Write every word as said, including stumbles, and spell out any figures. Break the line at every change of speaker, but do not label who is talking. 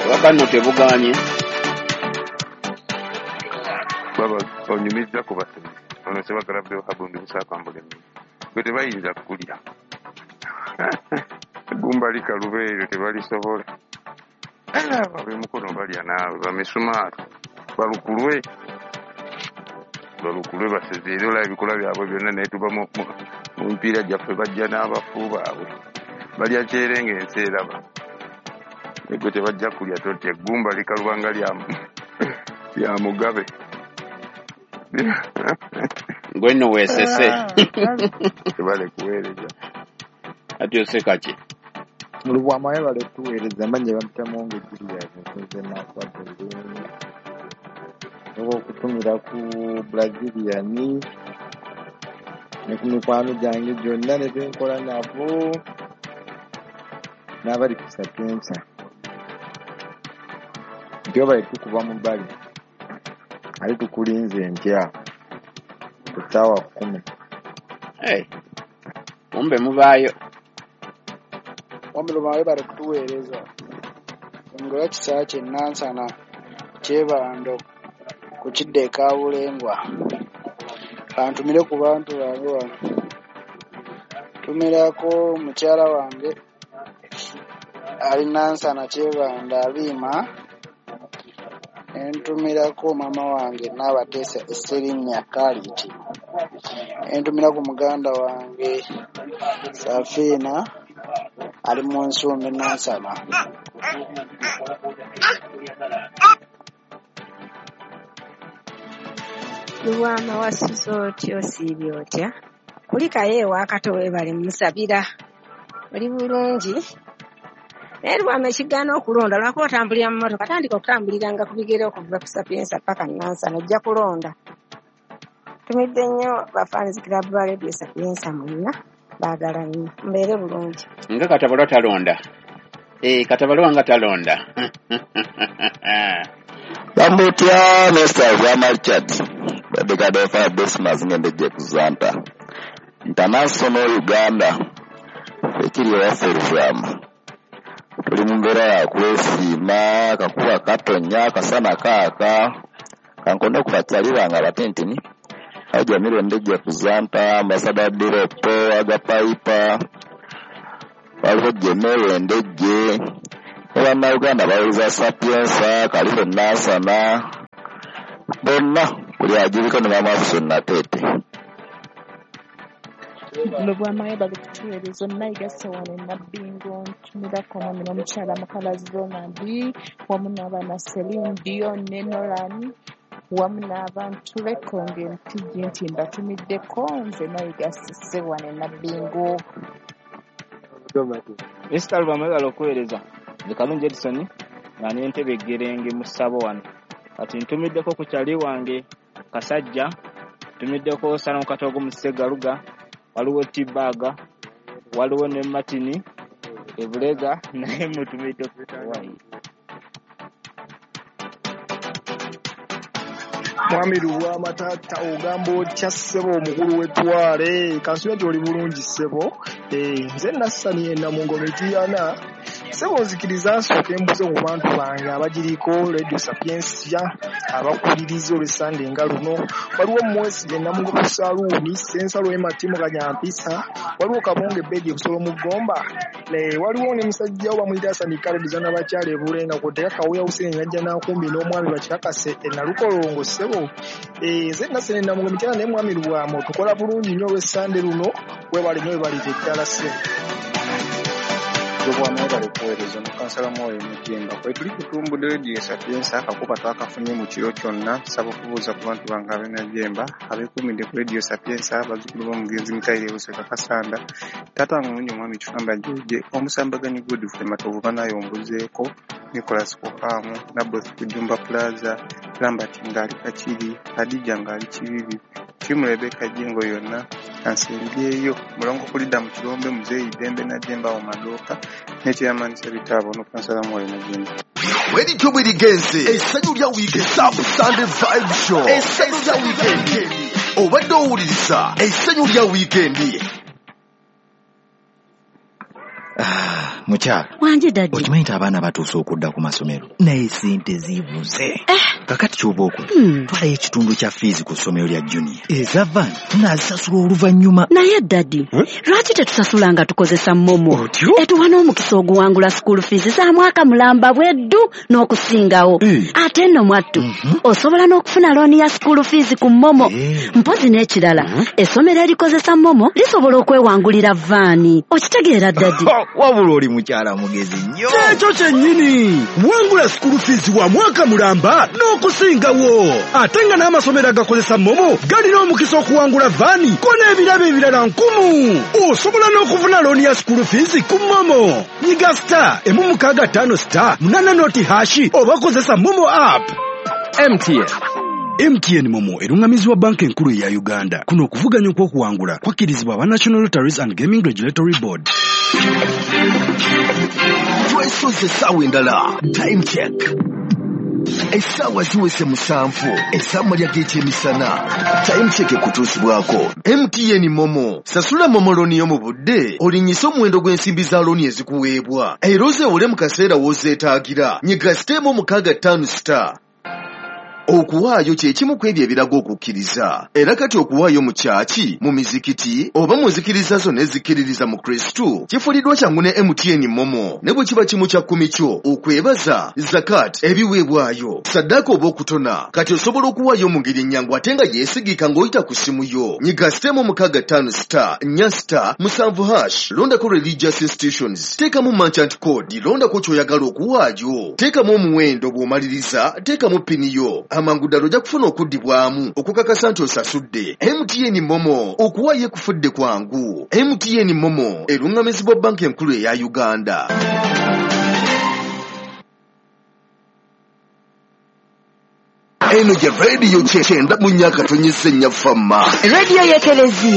Wakano tebuganye.
Baba onyumiza kubase. Ono seba garabbe habundi busaka mbulemi. Bete bayinza kulya. Gumba likalubere tebali sobola. Ala babe mukono bali anawe bamisumaru. Balukulwe. Balukulwe basezero la bikola byabwe byonna ne tuba mu mpira jaffe bajja n'abafu baabwe. Bali akyerenge enseera ba. Ego tebajja kulya totte gumba likalubanga lyamu. Ya Mugabe.
Ngweno wesese.
Tebale kuweereza.
Ati osekachi.
Mulubwa amaye bale tuweereza manje bamutamu ngo jiri yaje nze nakwadde. Obo kutumira ku Brazilian ne ku mikwano gyange gyonna ne benkola nabo n'abali ku Sapienza. Ndio bali tukuba mu bali. Ali tukulinze ntya. Kutawa kumi.
Hey. Ombe mubayo.
Ombe lubayo bali kutuweereza. Ngola kisache nansana kyebando kuchidde kabulengwa. Bantumire ku bantu bange wano. Tumirako mukyala wange ali nansana kyebanda alima. Entumirako mama wange n'abateesa esserinnya Kaliti. Entumirako muganda wange Safina ali mu nsumbi nansana.
Luwama wasuzo otyo siibye otya. Kulikayo ewakato weebale musabira. Oli bulungi. Naye Luwama ekigaana okulonda lwako otambulira mu mmotoka tandika okutambuliranga ku bigere okuva ku Sapienza paka Nansana ojja kulonda. Tumidde nnyo bafaanizi club ba Radio Sapienza mwenna baagala nnyo mbeere bulungi.
Nga Katabalwa talonda. Eh Katabalwa nga talonda.
Bamutya Mister Richard. Badeka defa Dismas ngende je kuzanta. International Uganda. Ekiri waferuama. Tuli mumbera ya kwesima kakuwa katonya kasana kaka. Kankondo kufatalira nga batentini. Aja miro ndeje kuzanta ambassador Direpo agapaipa. Waliwo jemero ndeje. Wana Uganda baweza Sapienza kalifo Nansana. Bonna kuli ajirika ne mama sonna tete.
Lubwa amaye bali kutuweereza nayigase wano nabbingo ntumira kono mino mukyala mukalazi Ronald wamu n'abaana Celine Dion ne Nolan wamu n'abantu bekonge ntijji nti mbatumiddeko nze nayigase wano nabbingo.
Mister Lubwa amaye bali okuweereza nze Kalungi Edison nga n'entebe Gerenge mu ssabo wano. Kati ntumiddeko ku kyali wange Kasajja, ntumiddeko Salomo Katogo mu Ssegaluga, waliwo Tibaga, waliwo ne Matini, Ebulega naye mutumidde ku Hawaii.
Mwami Lubwa matata ogamba otya ssebo omukulu w'ettwale kansuye nti oli bulungi ssebo. Nze Nassani yenna mu ngoma etuyana ssebo nzikiriza nsooke mbuze mu bantu bange abagiriko Radio Sapienza abakuliriza olw'Essande nga luno. Waliwo Mwesi yenna mu ngoma Saluuni Sensalo Ematimu Kanyampisa, waliwo Kabonge Bedi Busolo mu Gomba, waliwo ne musajja oba muyita Sanikale dizana bakyala e Bulenga kwotera Kawuya Hussein yajja n'akumbi n'omwami bakikakase e Nalukolongo ssebo. Nze Nassani yenna mu ngoma ekyala ne Mwami Lubwa tukola bulungi nnyo olw'Essande luno webale nnyo webalite ddala ssebo.
Lubwa amaye bali kuweereza mu kansala Mwoyo Mujemba kwe tuli kutumbudde Radio Sapienza akakuba twakafunye mu kiro kyonna. Nsaba okubuuza ku bantu bange ab'Enajemba abeekuumidde ku Radio Sapienza abazzukulu b'omugenzi Mikaire Buseka Kasanda, taata wange omulungi omwami Kifamba Jeje, omusambaganyi Godfrey Matovu banayombuzeeko, Nicholas Kokamu, Naboth Kujumba Plaza, Lambert Ngali Kakiri, Hadija Ngali Kibibi, Timu Rebecca Jingo yonna ansembyeyo mulongo kulida mu kirombe Muzeeyi Dembe Najemba wa Madoka n'ekyamanisa bitabo no kansala Mwoyo Najemba.
Wedi to wedi gense essanyu lya weekend Sub Sunday Vibe Show essanyu lya weekend obadde owuliriza essanyu lya weekend.
mukyala.
Wanje daddy.
Okimanyi abaana batuuse okudda ku masomero. Naye sente zibuze.
Eh.
Kakati ky'oba okola.
Hmm.
Twala ekitundu kya fees ku ssomero lya junior. Eza van tunaazisasula oluvannyuma.
Naye daddy. Hmm? Lwaki tetusasula nga tukozesa momo?
Otyo?
Etuwa n'omukisa oguwangula school fees za mwaka mulamba bweddu n'okusingawo.
Mm.
Ate nno mwattu.
Mm-hmm.
Osobola n'okufuna looni ya school fees ku momo.
Hey.
Mpozi n'ekirala. Mm-hmm. Essomero erikozesa momo lisobola okwewangulira vaani. Okitegeera daddy.
Wabula oli mukyala mugezi nnyo.
Ekyo kyennyini. Wangula school fees wa mwaka mulamba n'okusingawo. Ate nga n'amasomero agakozesa momo galina omukisa okuwangula vaani ko n'ebirabo ebirala nkumu. Osobola n'okufuna looni ya school fees ku momo. Nyiga star emu mukaaga ttaano star munana noti hashi oba kozesa momo app.
M T N.
M T N Momo erungamizibwa banka enkulu ya Uganda. Kuno okuvuganya okw'okuwangula kwakkirizibwa aba National Lotteries and Gaming Regulatory Board. Twesoze essaawa endala. Time check. Essaawa ziwese musanvu. Essammalya g'ekyemisana. Time check ekutuusibwako. M T N Momo. Sasula momo looni yo mu budde. Olinnyisa omuwendo gw'ensimbi za looni ezikuweebwa. Era ozeewole mu kaseera w'ozeetaagira. Nyiga siteemu mukaaga ttaano star. Okuwaayo kye kimu ku ebyo ebiraga okukkiriza. Era kati okuwaayo mu kyaki, mu mizikiti, oba mu nzikiriza zo n'ezikkiririza mu Kristu, kifuliddwa kyangu ne M T N Momo. Ne bwe kiba kimu kya kkumi kyo, okwebaza, zakat, ebiweebwayo, saddaaka oba okutona, kati osobola okuwaayo mu ngeri ennyangu ate nga yeesigika ng'oyita ku ssimu yo. Nyiga siteemu mukaaga ttaano star, nnya star, musanvu hash, londako religious institutions, teekamu merchant code, londako ky'oyagala okuwaayo, teekamu omuwendo bw'omaliriza, teekamu pini yo. Amangu ddala ojja kufuna okuddibwamu okukakasa nti osasudde. M T N Momo okuwaayo kufudde kwangu. M T N Momo erungamizibwa banka enkulu eya Uganda. Eno gye radio kyenda mu nnyaka tonyese nnya famma.
Radio y'Ekelezia.